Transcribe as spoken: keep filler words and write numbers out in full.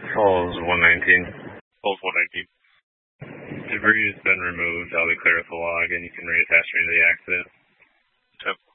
Falls one nineteen. Falls one nineteen. Debris has been removed. I'll be clear with the log, and you can reattach me to the accident. Okay.